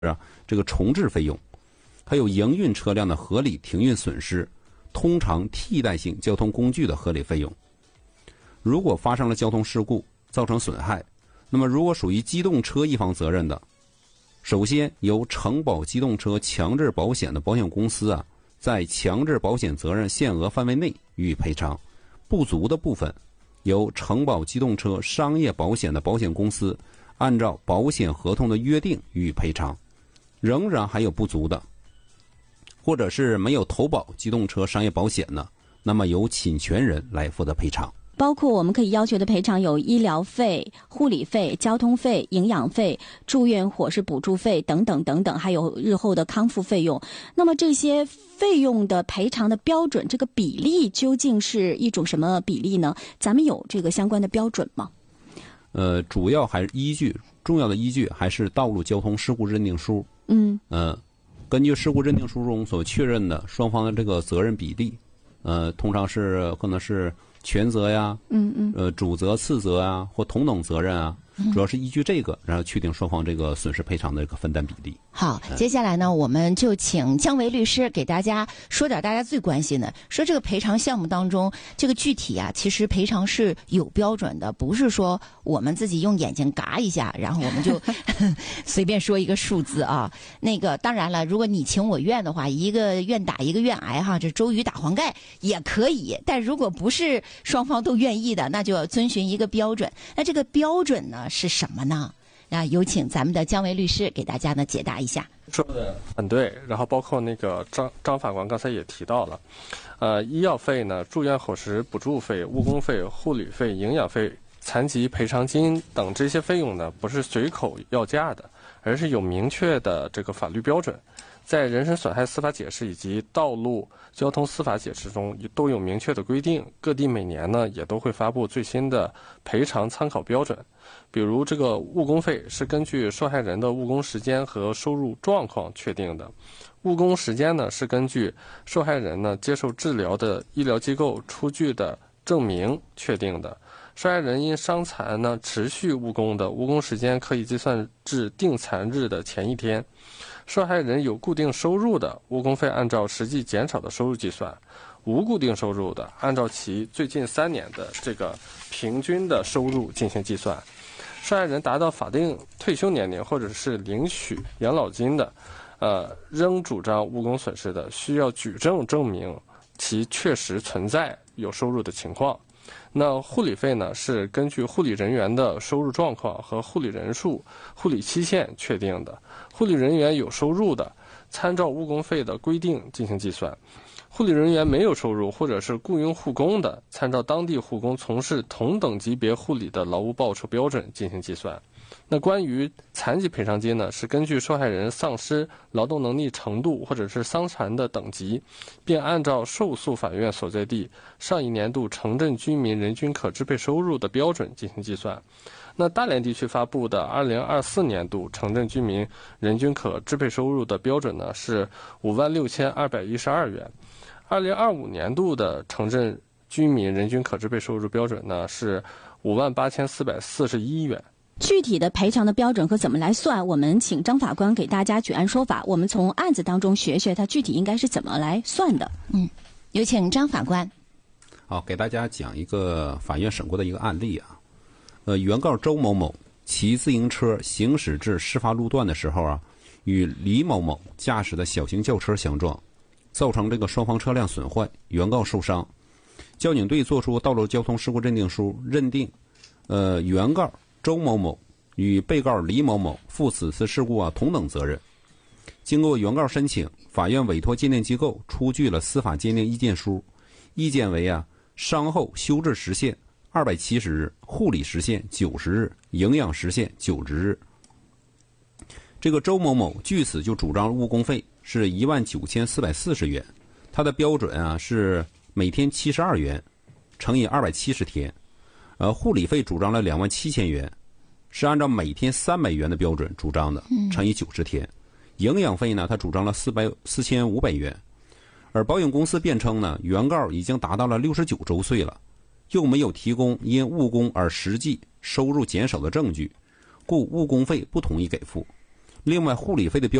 这个重置费用，还有营运车辆的合理停运损失，通常替代性交通工具的合理费用。如果发生了交通事故造成损害，那么如果属于机动车一方责任的，首先由承保机动车强制保险的保险公司在强制保险责任限额范围内予以赔偿，不足的部分由承保机动车商业保险的保险公司按照保险合同的约定予以赔偿。仍然还有不足的，或者是没有投保机动车商业保险呢，那么由侵权人来负责赔偿。 包括我们可以要求的赔偿有医疗费、护理费、交通费、营养费、住院伙食补助费等等等等，还有日后的康复费用。那么这些费用的赔偿的标准，这个比例究竟是一种什么比例呢？咱们有这个相关的标准吗？ 主要还是重要的依据还是道路交通事故认定书。根据事故认定书中所确认的双方的这个责任比例，通常是可能是全责呀，主责、次责啊，或同等责任啊，主要是依据这个，然后确定双方这个损失赔偿的这个分担比例。 好，接下来呢，我们就请姜维律师给大家说点大家最关心的，说这个赔偿项目当中，这个具体其实赔偿是有标准的，不是说我们自己用眼睛嘎一下，然后我们就随便说一个数字啊。那个当然了，如果你情我愿的话，一个愿打一个愿挨哈，这周瑜打黄盖也可以，但如果不是双方都愿意的，那就要遵循一个标准。那这个标准呢是什么呢？那有请咱们的姜维律师给大家呢解答一下。 说的很对，然后包括那个张法官刚才也提到了，医药费呢、住院伙食补助费、误工费、护理费、营养费、残疾赔偿金等这些费用呢，不是随口要价的，而是有明确的这个法律标准。在人身损害司法解释以及道路交通司法解释中都有明确的规定，各地每年呢也都会发布最新的赔偿参考标准。比如这个误工费是根据受害人的误工时间和收入状况确定的，误工时间呢是根据受害人呢接受治疗的医疗机构出具的证明确定的。受害人因伤残呢持续误工的误工时间可以计算至定残日的前一天。受害人有固定收入的，误工费按照实际减少的收入计算；无固定收入的，按照其最近3年的这个平均的收入进行计算。受害人达到法定退休年龄或者是领取养老金的，仍主张误工损失的，需要举证证明其确实存在有收入的情况。那护理费呢，是根据护理人员的收入状况和护理人数、护理期限确定的。护理人员有收入的，参照误工费的规定进行计算；护理人员没有收入或者是雇佣护工的，参照当地护工从事同等级别护理的劳务报酬标准进行计算。那关于残疾赔偿金呢，是根据受害人丧失劳动能力程度或者是伤残的等级，并按照受诉法院所在地上一年度城镇居民人均可支配收入的标准进行计算。那大连地区发布的2024年度城镇居民人均可支配收入的标准呢是56212元，2025年度的城镇居民人均可支配收入标准呢是58441元。 具体的赔偿的标准和怎么来算，我们请张法官给大家举案说法，我们从案子当中学学它具体应该是怎么来算的。 有请张法官。 好，给大家讲一个法院审过的一个案例原告周某某骑自行车行驶至事发路段的时候与李某某驾驶的小型轿车相撞，造成这个双方车辆损坏，原告受伤。交警队作出道路交通事故认定书，认定原告周某某与被告李某某负此次事故同等责任。经过原告申请，法院委托鉴定机构出具了司法鉴定意见书，意见为伤后修治时限270日，护理时限90日，营养时限90日。这个周某某据此就主张误工费是19440元，他的标准是每天72元乘以270天。护理费主张了27000元，是按照每天300元的标准主张的，乘以90天。营养费呢，他主张了4500元。而保险公司辩称呢，原告已经达到了69周岁了，又没有提供因误工而实际收入减少的证据，故误工费不同意给付。 另外，护理费的标